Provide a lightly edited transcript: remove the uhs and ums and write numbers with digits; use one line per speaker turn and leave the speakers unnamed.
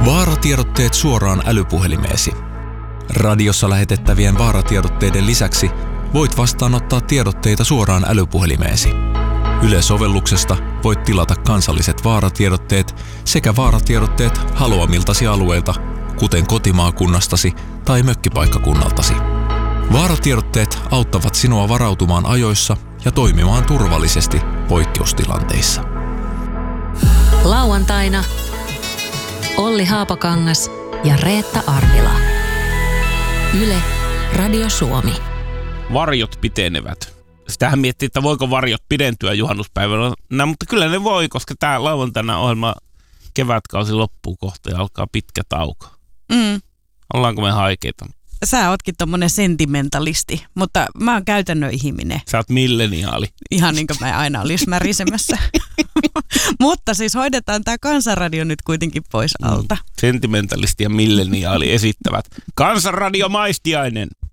Vaaratiedotteet suoraan älypuhelimeesi. Radiossa lähetettävien vaaratiedotteiden lisäksi voit vastaanottaa tiedotteita suoraan älypuhelimeesi. Yle-sovelluksesta voit tilata kansalliset vaaratiedotteet sekä vaaratiedotteet haluamiltasi alueilta, kuten kotimaakunnastasi tai mökkipaikkakunnaltasi. Vaaratiedotteet auttavat sinua varautumaan ajoissa ja toimimaan turvallisesti poikkeustilanteissa.
Lauantaina Olli Haapakangas ja Reetta Arvila. Yle Radio Suomi.
Varjot pitenevät. Sitähän miettii, että voiko varjot pidentyä juhannuspäivänä. No, mutta kyllä ne voi, koska tämä lauantaina ohjelma kevätkausi loppuu kohta ja alkaa pitkä tauko. Ollaanko me haikeita?
Sä ootkin tommonen sentimentalisti, mutta mä oon käytännön ihminen.
Sä oot milleniaali.
Ihan niin kuin mä aina olis märisemässä. Mutta siis hoidetaan tää Kansanradio nyt kuitenkin pois alta.
Sentimentalisti ja milleniaali esittävät Kansanradio Maistiainen.